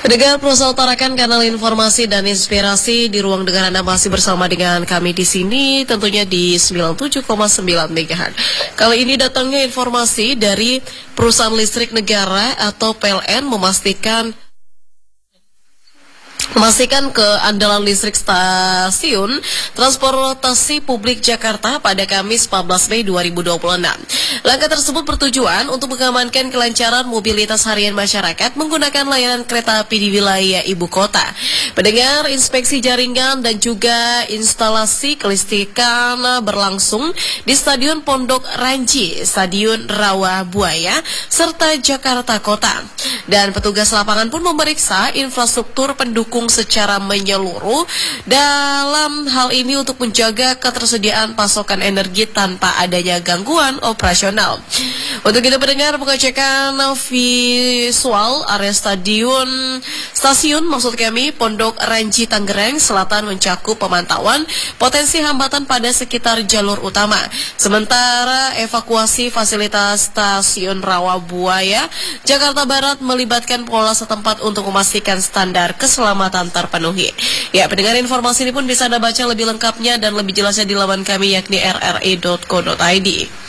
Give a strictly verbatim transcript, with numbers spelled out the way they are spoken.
Pendengar Pulsa utarakan kanal informasi dan inspirasi di ruang dengar Anda masih bersama dengan kami di sini, tentunya di sembilan puluh tujuh koma sembilan megahertz. Kali ini datangnya informasi dari Perusahaan Listrik Negara atau P L N memastikan Memastikan keandalan listrik stasiun transportasi publik Jakarta pada Kamis empat belas Mei dua ribu dua puluh enam. Langkah tersebut bertujuan untuk mengamankan kelancaran mobilitas harian masyarakat menggunakan layanan kereta api di wilayah ibu kota. Pendengar, inspeksi jaringan dan juga instalasi kelistrikan berlangsung di Stadion Pondok Ranji, Stadion Rawa Buaya, serta Jakarta Kota. Dan petugas lapangan pun memeriksa infrastruktur pendukung secara menyeluruh dalam hal ini untuk menjaga ketersediaan pasokan energi tanpa adanya gangguan operasional. Untuk itu pendengar, pengecekan visual area stadion stasiun maksud kami Pondok Ranji Tangerang Selatan mencakup pemantauan potensi hambatan pada sekitar jalur utama. Sementara evakuasi fasilitas stasiun Rawa Buaya Jakarta Barat melibatkan pengelola setempat untuk memastikan standar keselamatan terpenuhi. Ya, pendengar, informasi ini pun bisa Anda baca lebih lengkapnya dan lebih jelasnya di laman kami yakni r r i dot co dot i d.